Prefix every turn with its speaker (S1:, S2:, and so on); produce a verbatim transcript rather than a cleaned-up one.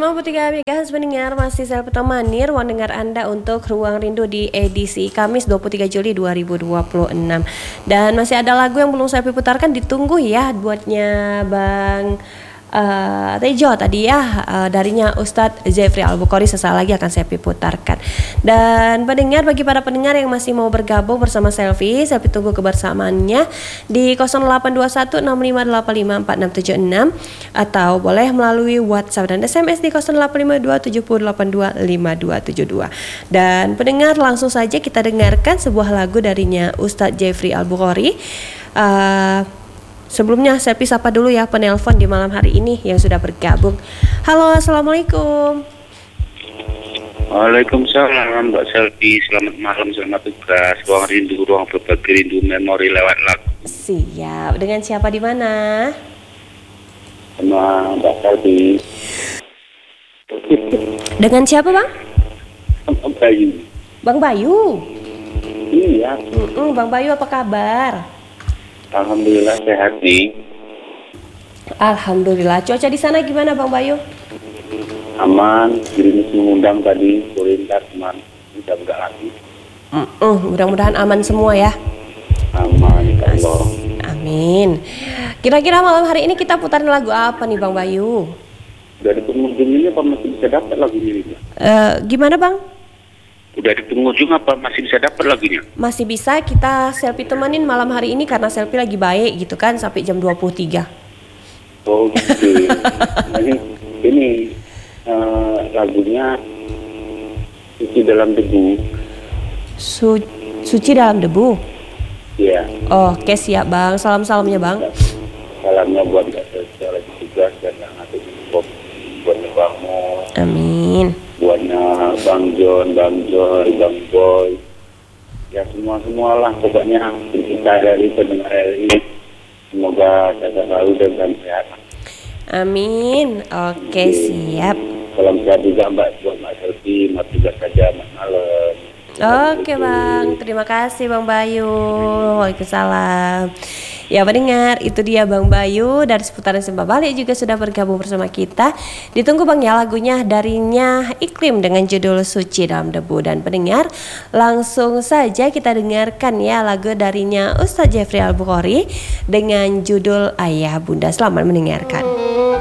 S1: sembilan puluh tiga megahertz pendengar, masih saya temani ruang dengar Anda untuk Ruang Rindu di edisi Kamis dua puluh tiga Juli dua ribu dua puluh enam. Dan masih ada lagu yang belum saya putarkan, ditunggu ya buatnya Bang uh, Tejo tadi ya, uh, darinya Ustadz Jeffrey Al-Bukhari sesaat lagi akan saya putarkan. Dan pendengar, bagi para pendengar yang masih mau bergabung bersama Selfie, Selfie tunggu kebersamaannya di nol delapan dua satu enam lima delapan lima empat enam tujuh enam atau boleh melalui WhatsApp dan S M S di nol delapan lima dua tujuh delapan dua lima dua tujuh dua. Dan pendengar, langsung saja kita dengarkan sebuah lagu darinya Ustadz Jeffrey Al-Bukhari. Uh, Sebelumnya saya sapa dulu ya penelpon di malam hari ini yang sudah bergabung. Halo, assalamualaikum.
S2: Waalaikumsalam Mbak Selvi, selamat malam, selamat tugas. Ruang rindu, ruang berbagi rindu, memori lewat lagu.
S1: Siap. Dengan siapa di mana?
S2: Sama Mbak Selvi.
S1: Dengan siapa bang?
S2: Bang Bayu.
S1: Bang Bayu.
S2: Iya.
S1: Mm-mm, Bang Bayu apa kabar?
S2: Alhamdulillah sehat nih.
S1: Alhamdulillah. Cuaca di sana gimana Bang Bayu?
S2: Aman, dirimu mengundang tadi, Borintar teman, udah enggak lagi.
S1: Mm-mm, mudah-mudahan aman semua ya.
S2: Aman, insya Allah.
S1: Amin. Kira-kira malam hari ini kita putarin lagu apa nih Bang Bayu?
S2: Dari pengunjung ini apa masih bisa dapat lagunya ini?
S1: Uh, gimana Bang?
S2: Udah di pengunjung apa masih bisa dapat lagunya?
S1: Masih bisa, kita Selfie temenin malam hari ini karena Selfie lagi baik gitu kan sampai jam dua puluh tiga.
S2: Oh gitu. Nah, ini ini uh, lagunya Suci Dalam Debu.
S1: Su Suci Dalam Debu.
S2: Iya.
S1: Oh, oke siap Bang. Salam-salamnya Bang.
S2: Salamnya buat Kak Selsa lagi tugas dan yang ada di Bob, buat Bang Mo.
S1: Amin.
S2: Buatnya Bang John, Bang Joy, Bang Boy. Ya semua-semua lah pokoknya kita dari pendengar ini. Semoga sehat selalu dan sehat.
S1: Amin. Oke, siap.
S2: Salam sehat juga Mbak buat Mbak Selvi, Mbak tugas saja Mbak malam.
S1: Oke Bang, terima kasih Bang Bayu. Waalaikumsalam. Ya pendengar, itu dia Bang Bayu dari seputaran Sembah Balik juga sudah bergabung bersama kita. Ditunggu Bang ya lagunya darinya Iklim dengan judul Suci Dalam Debu. Dan pendengar, langsung saja kita dengarkan ya lagu darinya Ustadz Jeffrey Al-Bukhari dengan judul Ayah Bunda. Selamat mendengarkan.